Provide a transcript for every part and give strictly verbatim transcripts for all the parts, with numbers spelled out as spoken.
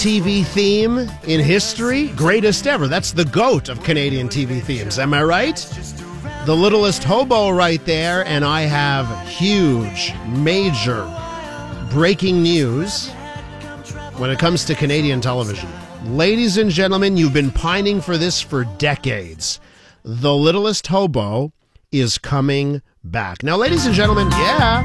T V theme in history, greatest ever. That's the GOAT of Canadian T V themes. Am I right? The Littlest Hobo right there, and I have huge, major breaking news when it comes to Canadian television. Ladies and gentlemen, you've been pining for this for decades. The Littlest Hobo is coming back. Now, ladies and gentlemen, yeah.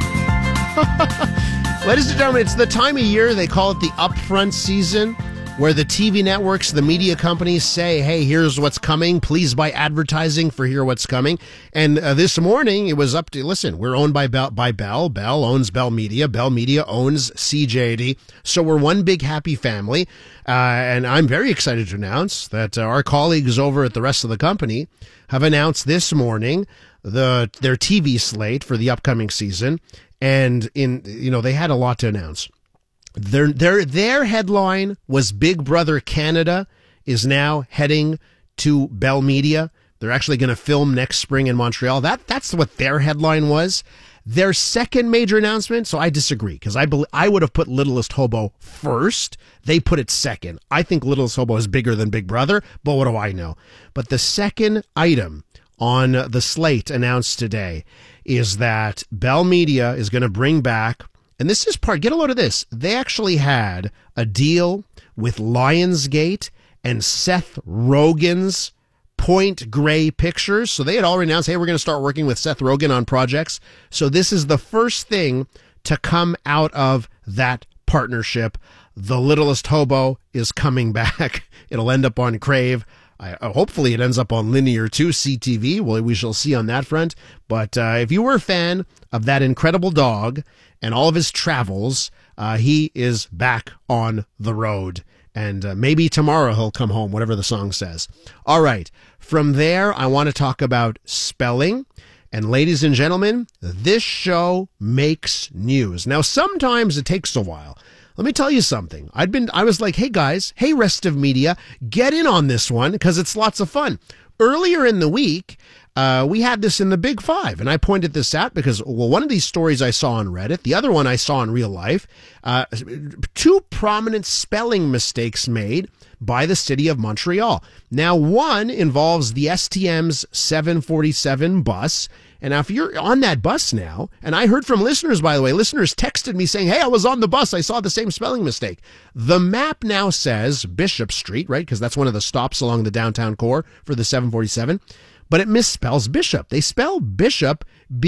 Ladies and gentlemen, it's the time of year, they call it the upfront season, where the T V networks, the media companies say, hey, here's what's coming. Please buy advertising for Hear What's Coming. And uh, this morning, it was up to, listen, we're owned by Bell, by Bell. Bell owns Bell Media. Bell Media owns C J D. So we're one big happy family. Uh, and I'm very excited to announce that uh, our colleagues over at the rest of the company have announced this morning the their T V slate for the upcoming season. And in, you know, they had a lot to announce. Their, their, their headline was Big Brother Canada is now heading to Bell Media. They're actually going to film next spring in Montreal. That, that's what their headline was. Their second major announcement, so I disagree, because I believe, I would have put Littlest Hobo first. They put it second. I think Littlest Hobo is bigger than Big Brother, but what do I know? But the second item on the slate announced today is that Bell Media is going to bring back, and this is part, get a load of this, they actually had a deal with Lionsgate and Seth Rogen's Point Grey Pictures. So they had already announced, hey, we're going to start working with Seth Rogen on projects. So this is the first thing to come out of that partnership. The Littlest Hobo is coming back. It'll end up on Crave. I, uh, hopefully it ends up on Linear too, C T V. Well, we shall see on that front. But uh, if you were a fan of that incredible dog and all of his travels, uh, he is back on the road. And uh, maybe tomorrow he'll come home, whatever the song says. All right. From there, I want to talk about spelling. And ladies and gentlemen, this show makes news. Now, sometimes it takes a while. Let me tell you something. I'd been, I was like, hey guys, hey rest of media, get in on this one because it's lots of fun. Earlier in the week, uh, we had this in the Big Five, and I pointed this out because, well, one of these stories I saw on Reddit, the other one I saw in real life, uh, two prominent spelling mistakes made by the city of Montreal. Now, one involves the S T M's seven forty-seven bus. And now if you're on that bus now, and I heard from listeners, by the way, listeners texted me saying, hey, I was on the bus. I saw the same spelling mistake. The map now says Bishop Street, right? Because that's one of the stops along the downtown core for the seven forty-seven. But it misspells Bishop. They spell Bishop,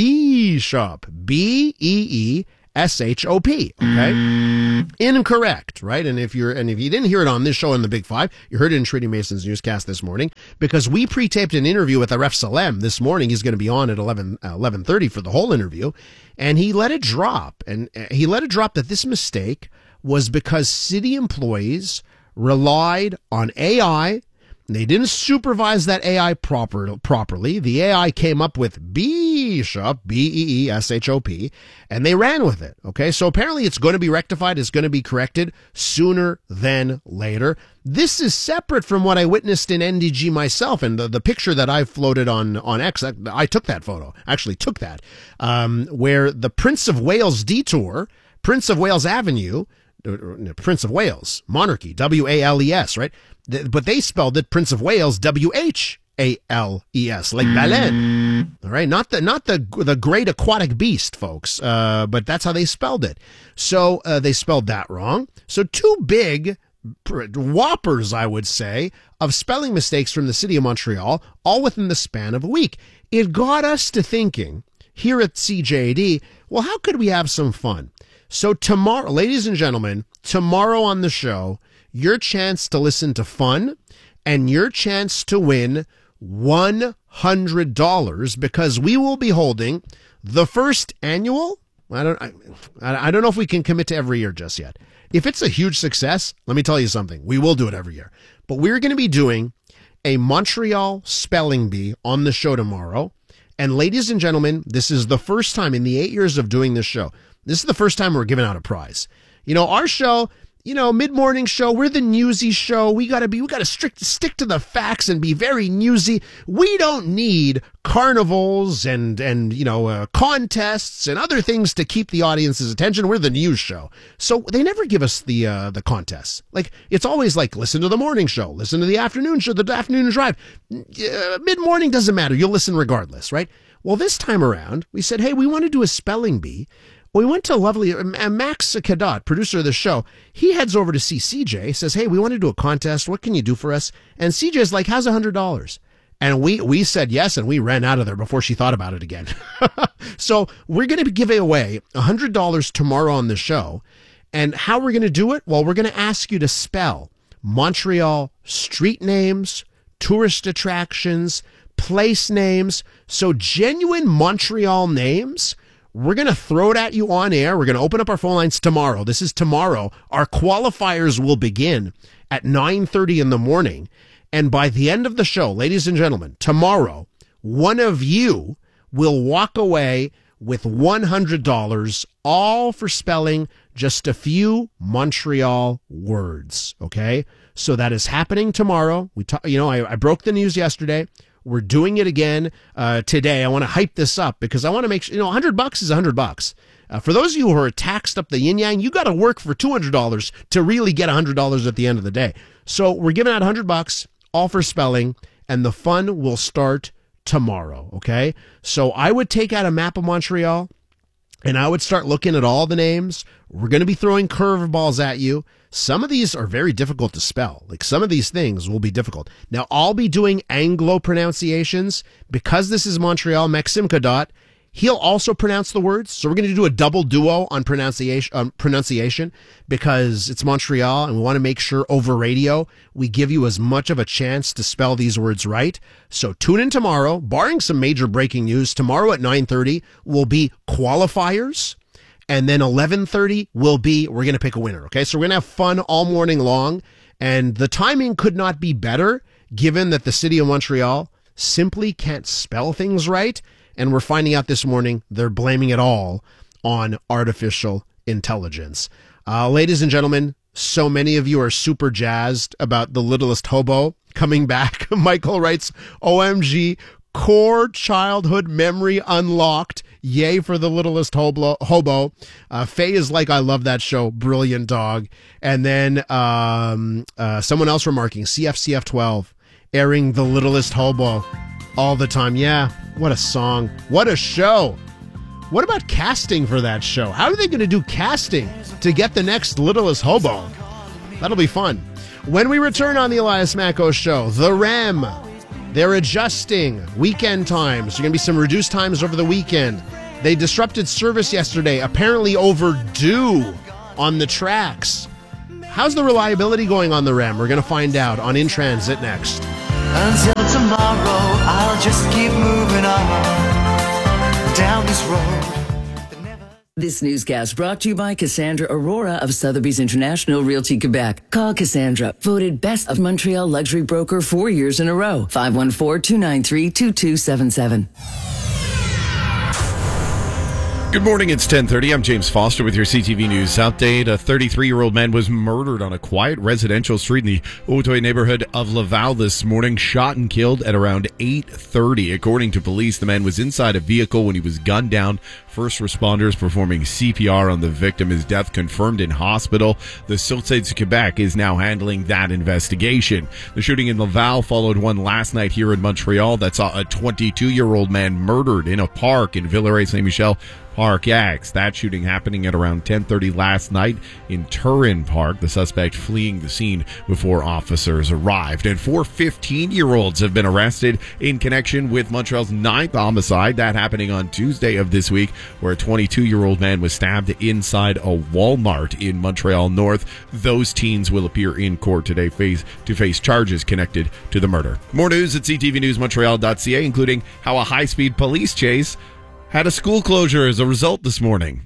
Bishop, B E E S H O P, okay? Incorrect, right? And if you're, and if you didn't hear it on this show in the Big Five, you heard it in Trudy Mason's newscast this morning, because we pre-taped an interview with Aref Salem this morning. He's going to be on at eleven, uh, eleven thirty for the whole interview. And he let it drop, and he let it drop that this mistake was because city employees relied on A I. They didn't supervise that A I proper, properly. The A I came up with Bishop, B E E S H O P, and they ran with it. Okay, so apparently it's going to be rectified. It's going to be corrected sooner than later. This is separate from what I witnessed in N D G myself, and the, the picture that I floated on, on X, I, I took that photo, actually took that, um, where the Prince of Wales detour, Prince of Wales Avenue, Prince of Wales, monarchy, W A L E S, right? But they spelled it Prince of Wales, W H A L E S, like baleine. All right, not the not the the great aquatic beast, folks, uh, but that's how they spelled it. So uh, they spelled that wrong. So two big whoppers, I would say, of spelling mistakes from the city of Montreal, all within the span of a week. It got us to thinking here at C J D, well, how could we have some fun? So tomorrow, ladies and gentlemen, tomorrow on the show, your chance to listen to fun and your chance to win one hundred dollars, because we will be holding the first annual. I don't, I, I don't know if we can commit to every year just yet. If it's a huge success, let me tell you something. We will do it every year. But we're going to be doing a Montreal spelling bee on the show tomorrow. And ladies and gentlemen, this is the first time in the eight years of doing this show. This is the first time we're giving out a prize. You know, our show, you know, mid-morning show. We're the newsy show. We got to be, we got to strict, stick to the facts and be very newsy. We don't need carnivals and, and, you know, uh, contests and other things to keep the audience's attention. We're the news show. So they never give us the, uh, the contests. Like, it's always like, listen to the morning show, listen to the afternoon show, the afternoon drive. Uh, mid-morning doesn't matter. You'll listen regardless, right? Well, this time around, we said, hey, we want to do a spelling bee. We went to lovely uh, Max Cadot, producer of the show. He heads over to see C J, says, hey, we want to do a contest. What can you do for us? And C J's like, how's one hundred dollars? And we, we said yes, and we ran out of there before she thought about it again. So we're going to be giving away one hundred dollars tomorrow on the show. And how we're going to do it? Well, we're going to ask you to spell Montreal street names, tourist attractions, place names. So genuine Montreal names. We're going to throw it at you on air. We're going to open up our phone lines tomorrow. This is tomorrow. Our qualifiers will begin at nine thirty in the morning. And by the end of the show, ladies and gentlemen, tomorrow, one of you will walk away with one hundred dollars, all for spelling just a few Montreal words. Okay? So that is happening tomorrow. We, ta- you know, I, I broke the news yesterday. We're doing it again uh, today. I want to hype this up because I want to make sure, you know, one hundred bucks is one hundred bucks. Uh, for those of you who are taxed up the yin yang, you got to work for two hundred dollars to really get one hundred dollars at the end of the day. So we're giving out one hundred bucks, all for spelling, and the fun will start tomorrow. Okay. So I would take out a map of Montreal and I would start looking at all the names. We're going to be throwing curveballs at you. Some of these are very difficult to spell. Like, some of these things will be difficult. Now, I'll be doing Anglo pronunciations because this is Montreal. Maxime Cadot, he'll also pronounce the words. So we're going to do a double duo on pronunciation, um, pronunciation because it's Montreal and we want to make sure over radio we give you as much of a chance to spell these words right. So tune in tomorrow, barring some major breaking news. Tomorrow at nine thirty will be qualifiers. And then eleven thirty will be, we're going to pick a winner. Okay. So we're going to have fun all morning long. And the timing could not be better given that the city of Montreal simply can't spell things right. And we're finding out this morning they're blaming it all on artificial intelligence. Uh, ladies and gentlemen, so many of you are super jazzed about The Littlest Hobo coming back. Michael writes, O M G, core childhood memory unlocked. Yay for The Littlest Hobo. hobo. Uh, Faye is like, I love that show. Brilliant dog. And then um, uh, someone else remarking, C F C F twelve, airing The Littlest Hobo all the time. Yeah, what a song. What a show. What about casting for that show? How are they going to do casting to get the next Littlest Hobo? That'll be fun. When we return on the Elias Macko Show, the R E M. They're adjusting weekend times. There's going to be some reduced times over the weekend. They disrupted service yesterday, apparently overdue on the tracks. How's the reliability going on the R E M? We're going to find out on In Transit next. Until tomorrow, I'll just keep moving on down this road. This newscast brought to you by Cassandra Aurora of Sotheby's International Realty Quebec. Call Cassandra, voted best of Montreal luxury broker four years in a row. five one four, two nine three, two two seven seven. Good morning, it's ten thirty. I'm James Foster with your C T V News update. A thirty-three-year-old man was murdered on a quiet residential street in the Auteuil neighborhood of Laval this morning, shot and killed at around eight thirty. According to police, the man was inside a vehicle when he was gunned down. First responders performing C P R on the victim. His death confirmed in hospital. The Sûreté du Québec is now handling that investigation. The shooting in Laval followed one last night here in Montreal that saw a twenty-two-year-old man murdered in a park in Villeray-Saint-Michel. Park X. That shooting happening at around ten thirty last night in Turin Park. The suspect fleeing the scene before officers arrived. And four fifteen-year-olds have been arrested in connection with Montreal's ninth homicide. That happening on Tuesday of this week, where a twenty-two-year-old man was stabbed inside a Walmart in Montreal North. Those teens will appear in court today face to face charges connected to the murder. More news at c t v news montreal dot c a, including how a high-speed police chase had a school closure as a result this morning.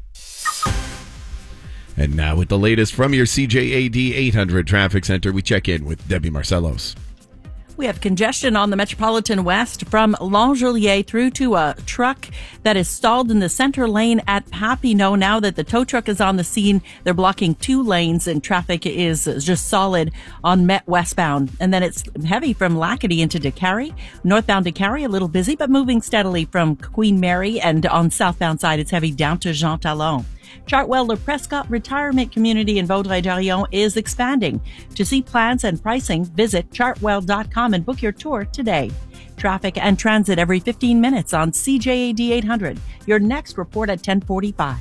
And now with the latest from your C J A D eight hundred Traffic Center, we check in with Debbie Marcellos. We have congestion on the Metropolitan West from L'Angelier through to a truck that is stalled in the center lane at Papineau. Now that the tow truck is on the scene, they're blocking two lanes and traffic is just solid on Met westbound. And then it's heavy from Lacadie into DeCarry. Northbound DeCarry, a little busy, but moving steadily from Queen Mary. And on southbound side, it's heavy down to Jean Talon. Chartwell Le Prescott Retirement Community in Vaudreuil-Dorion is expanding. To see plans and pricing, visit chartwell dot com and book your tour today. Traffic and transit every fifteen minutes on C J A D eight hundred. Your next report at ten forty-five.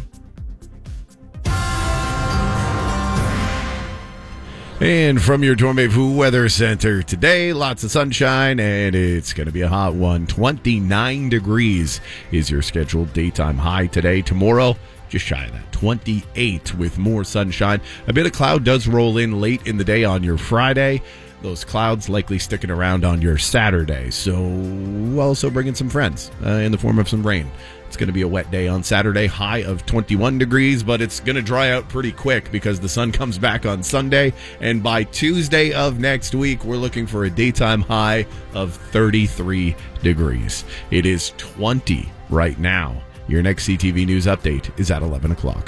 And from your Dormez-vous Weather Center today, lots of sunshine, and it's going to be a hot one. twenty-nine degrees is your scheduled daytime high today. Tomorrow, just shy of that, twenty-eight with more sunshine. A bit of cloud does roll in late in the day on your Friday. Those clouds likely sticking around on your Saturday. So also bringing some friends uh, in the form of some rain. It's going to be a wet day on Saturday, high of twenty-one degrees, but it's going to dry out pretty quick because the sun comes back on Sunday. And by Tuesday of next week, we're looking for a daytime high of thirty-three degrees. It is twenty right now. Your next C T V News update is at eleven o'clock.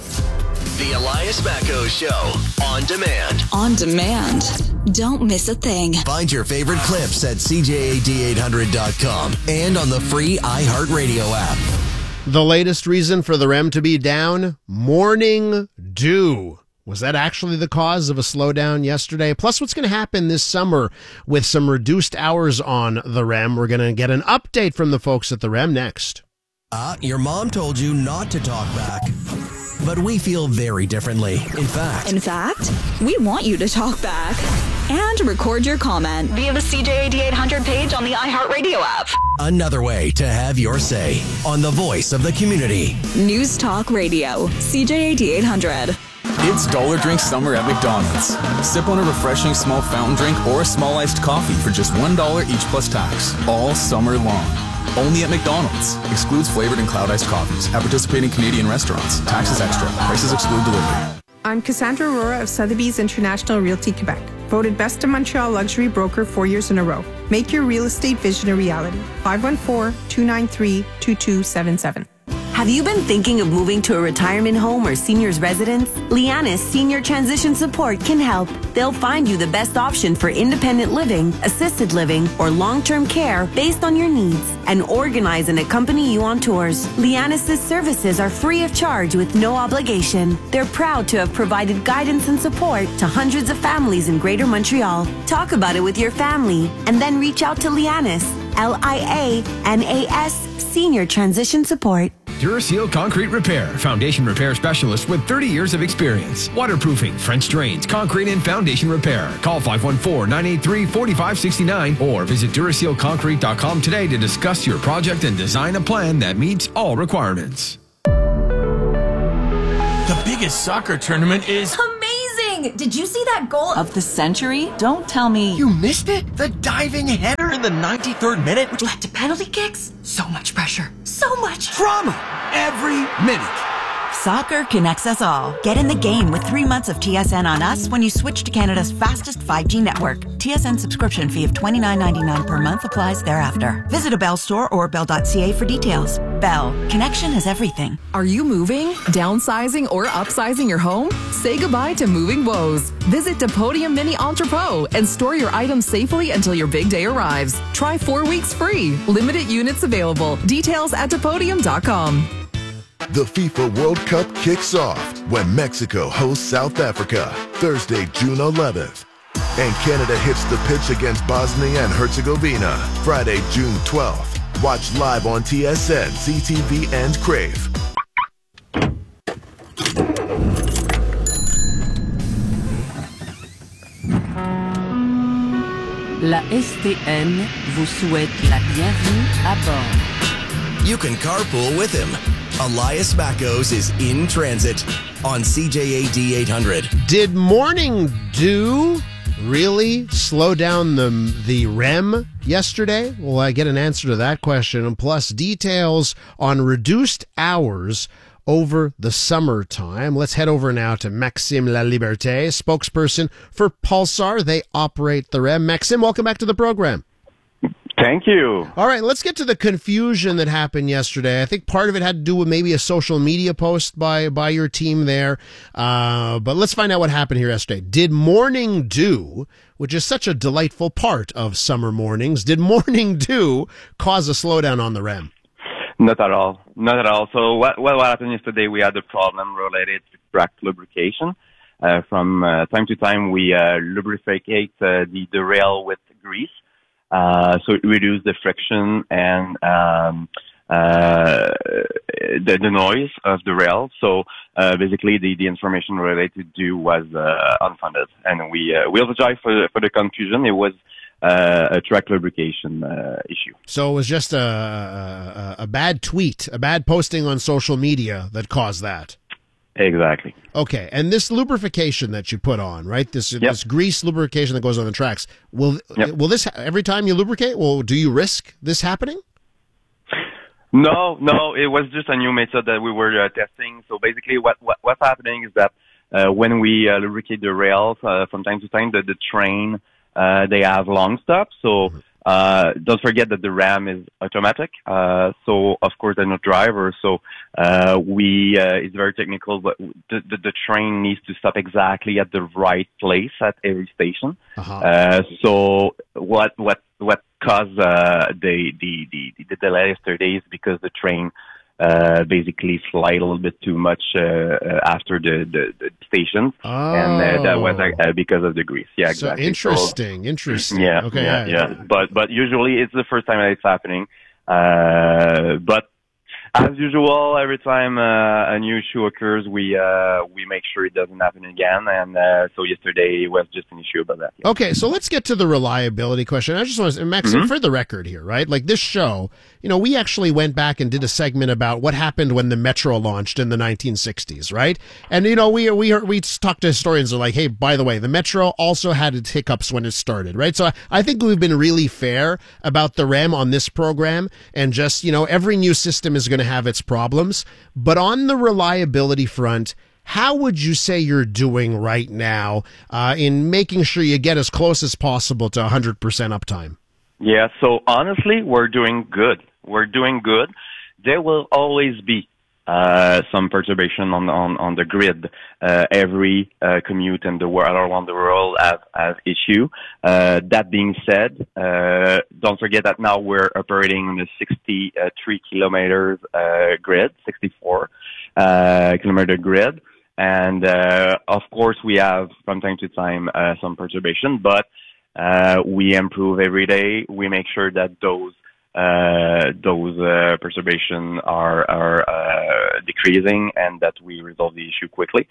The Elias Macco Show, on demand. On demand. Don't miss a thing. Find your favorite clips at C J A D eight hundred dot com and on the free iHeartRadio app. The latest reason for the R E M to be down? Morning dew. Was that actually the cause of a slowdown yesterday? Plus, what's going to happen this summer with some reduced hours on the R E M? We're going to get an update from the folks at the R E M next. Uh, your mom told you not to talk back, but we feel very differently. In fact, In fact, we want you to talk back and record your comment via the C J A D eight hundred page on the iHeartRadio app. another way to have your say on the voice of the community. News Talk Radio, C J A D eight hundred. It's Dollar Drink Summer at McDonald's. Sip on a refreshing small fountain drink or a small iced coffee for just one dollar each plus tax, all summer long. Only at McDonald's. Excludes flavored and cloud iced coffees at participating Canadian restaurants. Taxes extra. Prices exclude delivery. I'm Cassandra Aurora of Sotheby's International Realty Quebec. Voted Best of Montreal Luxury Broker four years in a row. Make your real estate vision a reality. five one four, two nine three, two two seven seven. Have you been thinking of moving to a retirement home or senior's residence? Lianis Senior Transition Support can help. They'll find you the best option for independent living, assisted living, or long-term care based on your needs and organize and accompany you on tours. Lianis' services are free of charge with no obligation. They're proud to have provided guidance and support to hundreds of families in Greater Montreal. Talk about it with your family and then reach out to Lianis, L I A N A S Senior Transition Support. Duraseal Concrete Repair, foundation repair specialist with thirty years of experience. Waterproofing, French drains, concrete and foundation repair. Call five one four, nine eight three, four five six nine or visit Duraseal Concrete dot com today to discuss your project and design a plan that meets all requirements. The biggest soccer tournament is amazing! Did you see that goal of the century? Don't tell me you missed it? The diving header in the ninety-third minute, which led to penalty kicks? So much pressure. So much drama every minute. Soccer connects us all. Get in the game with three months of T S N on us when you switch to Canada's fastest five G network. T S N subscription fee of twenty-nine ninety-nine per month applies thereafter. Visit a Bell store or bell dot c a for details. Bell. Connection is everything. Are you moving, downsizing, or upsizing your home? Say goodbye to moving woes. Visit Depodium Mini Entrepot and store your items safely until your big day arrives. Try four weeks free. Limited units available. Details at Depodium dot com. The FIFA World Cup kicks off when Mexico hosts South Africa, Thursday, June eleventh. And Canada hits the pitch against Bosnia and Herzegovina, Friday, June twelfth. Watch live on T S N, C T V, and Crave. La S T N vous souhaite la bienvenue à bord. You can carpool with him. Elias Mackos is in transit on C J A D eight hundred. Did morning dew really slow down the the R E M yesterday? Well, I get an answer to that question, and plus details on reduced hours over the summertime. Let's head over now to Maxime Laliberté, spokesperson for Pulsar. They operate the R E M. Maxime, welcome back to the program. Thank you. All right, let's get to the confusion that happened yesterday. I think part of it had to do with maybe a social media post by by your team there. Uh, but let's find out what happened here yesterday. Did morning dew, which is such a delightful part of summer mornings, did morning dew cause a slowdown on the R E M? Not at all. Not at all. So what, what happened yesterday, we had a problem related to track lubrication. Uh, from uh, time to time, we uh, lubricate uh, the, the rail with grease. Uh, so it reduced the friction and um, uh, the, the noise of the rail. So uh, basically, the, the information related to was uh, unfounded, and we uh, we apologize for the, for the confusion. It was uh, a track lubrication uh, issue. So it was just a, a a bad tweet, a bad posting on social media that caused that. Exactly. Okay, and this lubrication that you put on, right? This yep. this grease lubrication that goes on the tracks. Will yep. will this every time you lubricate? Well, do you risk this happening? No, no. It was just a new method that we were uh, testing. So basically, what, what what's happening is that uh, when we uh, lubricate the rails uh, from time to time, the the train uh, they have long stops. So. Uh, don't forget that the R A M is automatic. Uh, so of course there's no driver. So, uh, we, uh, it's very technical, but the, the, the train needs to stop exactly at the right place at every station. Uh-huh. Uh, so what, what, what caused, uh, the, the, the, the delay yesterday is because the train, uh, basically slide a little bit too much, uh, uh after the, the, the stations. Oh. And uh, that was uh, because of the grease. Yeah, exactly. So interesting, so, interesting. Yeah, okay, yeah, yeah. But, but usually it's the first time that it's happening. Uh, but as usual, every time uh, a new issue occurs, we uh, we make sure it doesn't happen again. And uh, so yesterday was just an issue about that. Yeah. Okay, so let's get to the reliability question. I just want to, Maxime, mm-hmm. for the record here, right? Like this show, you know, we actually went back and did a segment about what happened when the Metro launched in the nineteen sixties, right? And you know, we we we talked to historians who are like, hey, by the way, the Metro also had its hiccups when it started, right? So I, I think we've been really fair about the R E M on this program, and just, you know, every new system is going to have its problems. But on the reliability front, how would you say you're doing right now uh, in making sure you get as close as possible to one hundred percent uptime? Yeah, so honestly, we're doing good. We're doing good. There will always be uh, some perturbation on on, on the grid. Uh, every uh, commute in the world around the world have, have issue. Uh, that being said, uh, don't forget that now we're operating on a sixty-three kilometers uh, grid, sixty-four uh, kilometer grid, and uh, of course we have from time to time uh, some perturbation, but uh, we improve every day. We make sure that those uh, those uh, perturbations are are uh, decreasing and that we resolve the issue quickly.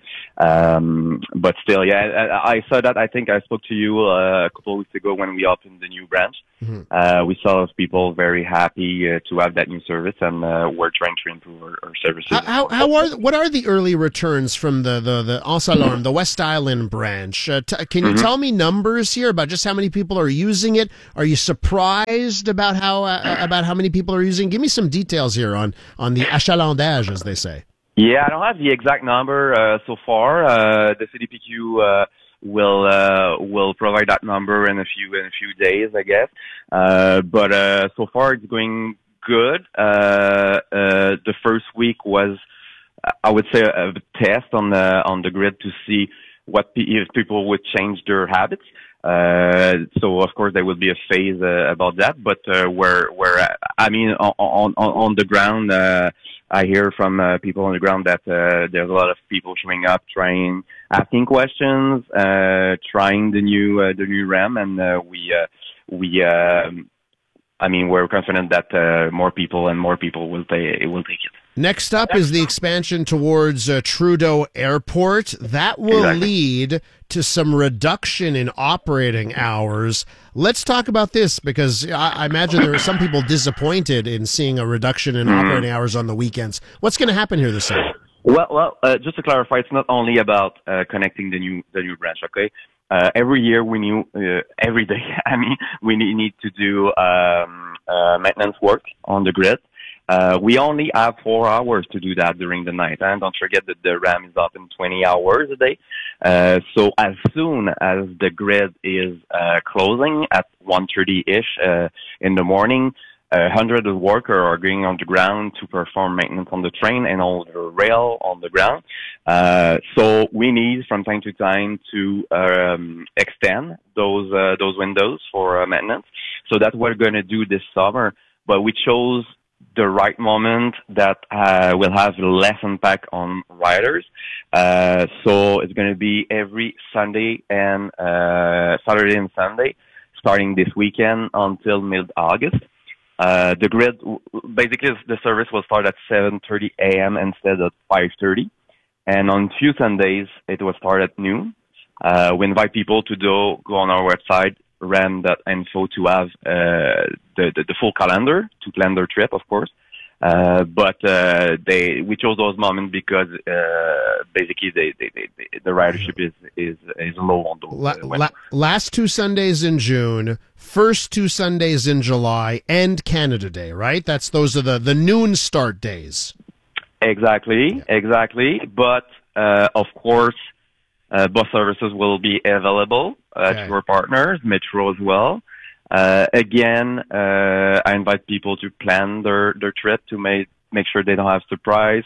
Um, but still, yeah, I, I saw that. I think I spoke to you uh, a couple of weeks ago when we opened the new branch. Mm-hmm. Uh, we saw people very happy uh, to have that new service, and uh, we're trying to improve our, our services. How, how, how are what are the early returns from the the the Anse-Alarme, the West Island branch? Uh, t- can you mm-hmm. tell me numbers here about just how many people are using it? Are you surprised about how uh, about how many people are using? Give me some details here on on the achalandage, as they say. Yeah, I don't have the exact number uh, so far. Uh, the C D P Q uh, will uh, will provide that number in a few in a few days, I guess. Uh, but uh, so far it's going good. Uh, uh, the first week was, I would say, a test on the on the grid to see what if people would change their habits. Uh, so of course there will be a phase uh, about that, but uh, where where I mean on on on the ground, uh, I hear from uh, people on the ground that uh, there's a lot of people showing up, trying, asking questions, uh, trying the new uh, the new R E M, and uh, we uh, we uh, I mean we're confident that uh, more people and more people will pay will take it. Next up is the expansion towards uh, Trudeau Airport. That will exactly. lead to some reduction in operating hours. Let's talk about this, because I, I imagine there are some people disappointed in seeing a reduction in mm-hmm. operating hours on the weekends. What's going to happen here this summer? Well, well, uh, just to clarify, it's not only about uh, connecting the new the new branch. Okay, uh, every year we knew uh, every day. I mean, we need to do um, uh, maintenance work on the grid. Uh, we only have four hours to do that during the night. And don't forget that the RAM is open twenty hours a day. Uh, so as soon as the grid is uh, closing at one thirty-ish uh, in the morning, a hundred of workers are going on the ground to perform maintenance on the train and on the rail on the ground. Uh, so we need from time to time to um, extend those uh, those windows for uh, maintenance. So that's what we're going to do this summer. But we chose the right moment that uh, will have less impact on riders. Uh, so it's going to be every Sunday and uh, Saturday and Sunday, starting this weekend until mid-August. Uh, the grid, basically the service will start at seven thirty a.m. instead of five thirty. And on few Sundays, it will start at noon. Uh, we invite people to do, go on our website, ram dot info, to have uh, the, the the full calendar, to plan their trip, of course. Uh, but uh, they we chose those moments because uh, basically they, they, they, they, the ridership is is is low on those. La, uh, la, last two Sundays in June, first two Sundays in July, and Canada Day, right? That's those are the, the noon start days. Exactly, yeah. exactly. But uh, of course, uh, bus services will be available uh, okay. to our partners, Metro as well. Uh, again, uh, I invite people to plan their, their trip to make, make sure they don't have surprise.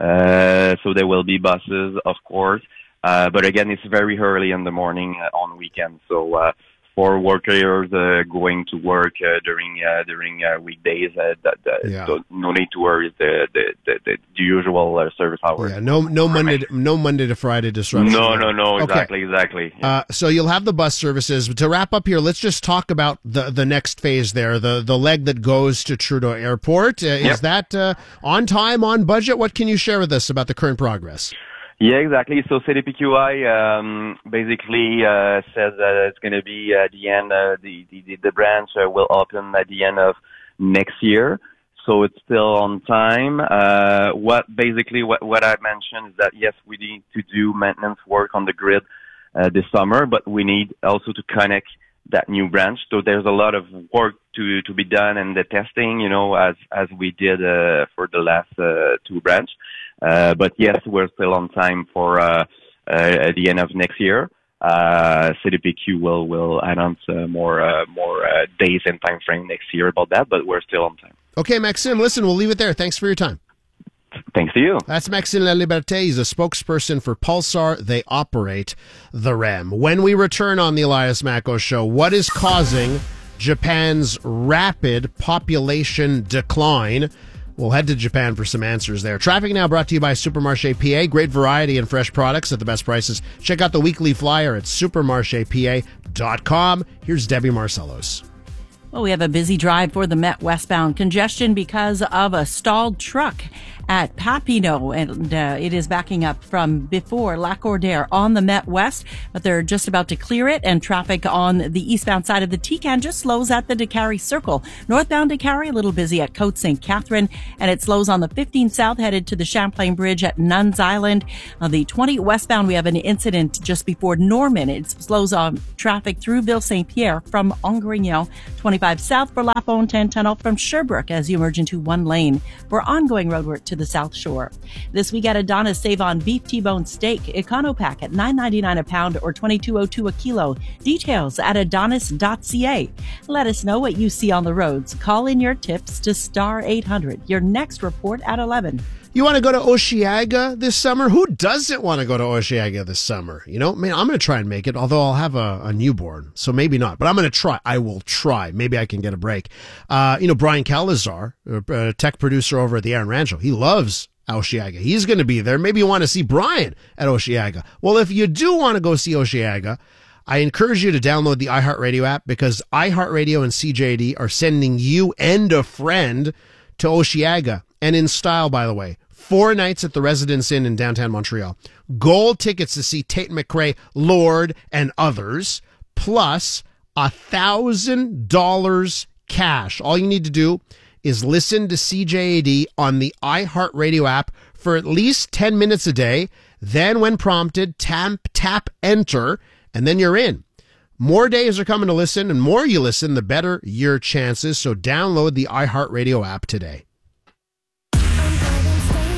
Uh, so there will be buses, of course. Uh, but again, it's very early in the morning uh, on weekends. So, uh, for workers, uh, going to work, uh, during, uh, during, uh, weekdays, uh, that, that, yeah. so no need to worry the, the, the, the, the usual uh, service hours. Yeah, no, no Monday, to, no Monday to Friday disruption. No, no, no, exactly, okay. exactly. Yeah. Uh, so you'll have the bus services. To wrap up here, let's just talk about the, the next phase there, the, the leg that goes to Trudeau Airport. Uh, yep. Is that, uh, on time, on budget? What can you share with us about the current progress? Yeah, exactly. So C D P Q I um, basically uh, says that it's going to be at the end, uh, the, the, the branch uh, will open at the end of next year. So it's still on time. Uh, what basically what, what I mentioned is that, yes, we need to do maintenance work on the grid uh, this summer, but we need also to connect that new branch. So there's a lot of work to, to be done and the testing, you know, as, as we did uh, for the last uh, two branch. Uh, but yes, we're still on time for uh, uh, at the end of next year. Uh, C D P Q will will announce uh, more uh, more uh, days and time frame next year about that, but we're still on time. Okay, Maxime, listen, we'll leave it there. Thanks for your time. Thanks to you. That's Maxime Laliberté. He's a spokesperson for Pulsar. They operate the RAM. When we return on the Elias Macko Show, what is causing Japan's rapid population decline? We'll head to Japan for some answers there. Traffic now brought to you by Supermarché P A. Great variety and fresh products at the best prices. Check out the weekly flyer at supermarché p a dot com. Here's Debbie Marcellos. Well, we have a busy drive for the Met westbound. Congestion because of a stalled truck at Papineau, and uh, it is backing up from before Lacordaire on the Met West, but they're just about to clear it, and traffic on the eastbound side of the T-Can just slows at the Décarie Circle. Northbound Décarie, a little busy at Côte Saint Catherine, and it slows on the fifteen south headed to the Champlain Bridge at Nuns Island. On the twenty westbound, we have an incident just before Norman. It slows on traffic through Ville Saint-Pierre from Angrignon. twenty-five south for La Fontaine Tunnel from Sherbrooke as you merge into one lane for ongoing roadwork to the South Shore. This week at Adonis, save on beef T-bone steak, Econopack at nine ninety-nine a pound or twenty-two oh two a kilo. Details at adonis dot c a. Let us know what you see on the roads. Call in your tips to star eight hundred. Your next report at eleven. You want to go to Osheaga this summer? Who doesn't want to go to Osheaga this summer? You know, I mean, I'm going to try and make it, although I'll have a, a newborn, so maybe not. But I'm going to try. I will try. Maybe I can get a break. Uh, you know, Brian Calazar, a tech producer over at the Aaron Rancho, he loves Osheaga. He's going to be there. Maybe you want to see Brian at Osheaga. Well, if you do want to go see Osheaga, I encourage you to download the iHeartRadio app, because iHeartRadio and C J A D are sending you and a friend to Osheaga, and in style, by the way. Four nights at the Residence Inn in downtown Montreal. Gold tickets to see Tate McRae, Lorde, and others, plus a thousand dollars cash. All you need to do is listen to C J A D on the iHeartRadio app for at least ten minutes a day. Then, when prompted, tap, tap enter, and then you're in. More days are coming to listen, and more you listen, the better your chances. So download the iHeartRadio app today.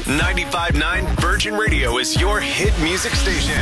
ninety-five point nine Virgin Radio is your hit music station.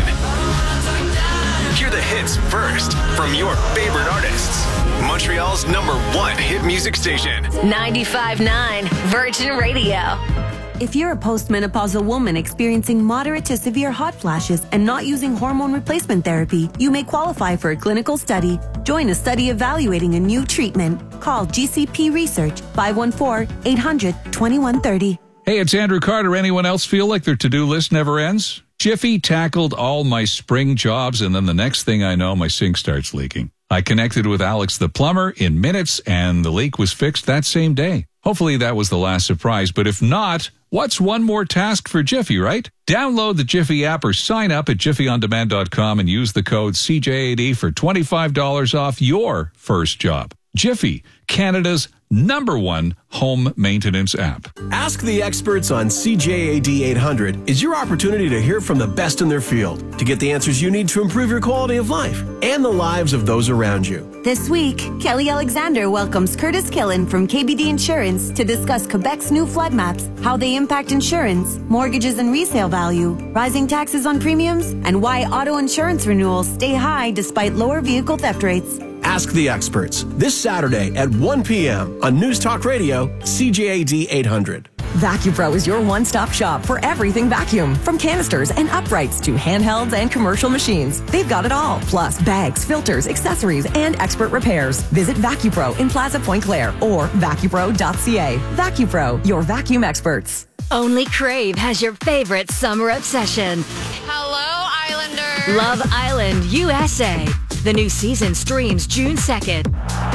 Hear the hits first from your favorite artists. Montreal's number one hit music station. ninety-five point nine Virgin Radio. If you're a postmenopausal woman experiencing moderate to severe hot flashes and not using hormone replacement therapy, you may qualify for a clinical study. Join a study evaluating a new treatment. Call G C P Research five one four, eight hundred, twenty-one thirty. Hey, it's Andrew Carter. Anyone else feel like their to-do list never ends? Jiffy tackled all my spring jobs, and then the next thing I know, my sink starts leaking. I connected with Alex the plumber in minutes, and the leak was fixed that same day. Hopefully that was the last surprise, but if not, what's one more task for Jiffy, right? Download the Jiffy app or sign up at jiffy on demand dot com and use the code C J A D for twenty-five dollars off your first job. Jiffy, Canada's number one home maintenance app. Ask the Experts on C J A D eight hundred is your opportunity to hear from the best in their field to get the answers you need to improve your quality of life and the lives of those around you. This week, Kelly Alexander welcomes Curtis Killen from K B D Insurance to discuss Quebec's new flood maps, how they impact insurance, mortgages and resale value, rising taxes on premiums, and why auto insurance renewals stay high despite lower vehicle theft rates. Ask the Experts this Saturday at one p.m. on News Talk Radio, C J A D eight hundred. VacuPro is your one-stop shop for everything vacuum. From canisters and uprights to handhelds and commercial machines. They've got it all. Plus bags, filters, accessories, and expert repairs. Visit VacuPro in Plaza Point Claire or vacupro dot c a. VacuPro, your vacuum experts. Only Crave has your favorite summer obsession. Hello, Islander. Love Island, U S A. The new season streams June second.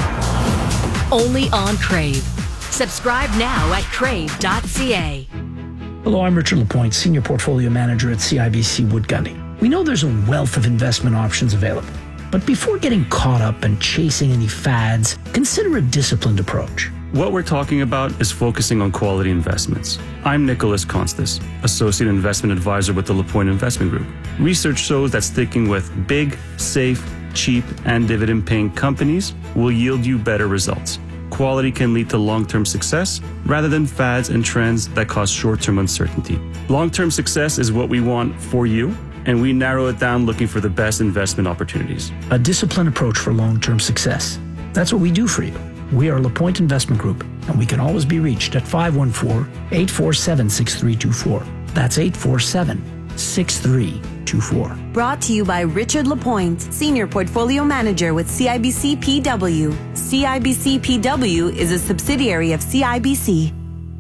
Only on Crave. Subscribe now at crave dot c a. Hello, I'm Richard Lapointe, Senior Portfolio Manager at C I B C Wood Gundy. We know there's a wealth of investment options available. But before getting caught up and chasing any fads, consider a disciplined approach. What we're talking about is focusing on quality investments. I'm Nicholas Constas, Associate Investment Advisor with the Lapointe Investment Group. Research shows that sticking with big, safe, cheap, and dividend-paying companies will yield you better results. Quality can lead to long-term success rather than fads and trends that cause short-term uncertainty. Long-term success is what we want for you, and we narrow it down looking for the best investment opportunities. A disciplined approach for long-term success. That's what we do for you. We are Lapointe Investment Group, and we can always be reached at five one four, eight four seven, six three two four. That's eight four seven, six three two four. Brought to you by Richard Lapointe, Senior Portfolio Manager with C I B C P W. C I B C P W is a subsidiary of C I B C.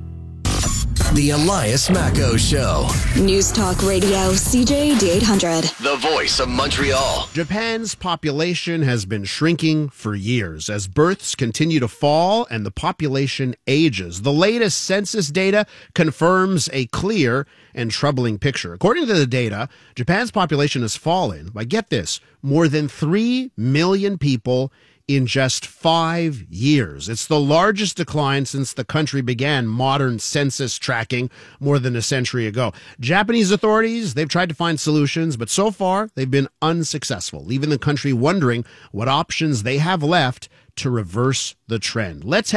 The Elias Macco Show. News Talk Radio, C J A D eight hundred. The voice of Montreal. Japan's population has been shrinking for years as births continue to fall and the population ages. The latest census data confirms a clear and troubling picture. According to the data, Japan's population has fallen by, get this, more than three million people in just five years. It's the largest decline since the country began modern census tracking more than a century ago. Japanese authorities, they've tried to find solutions, but so far they've been unsuccessful, leaving the country wondering what options they have left to reverse the trend. Let's head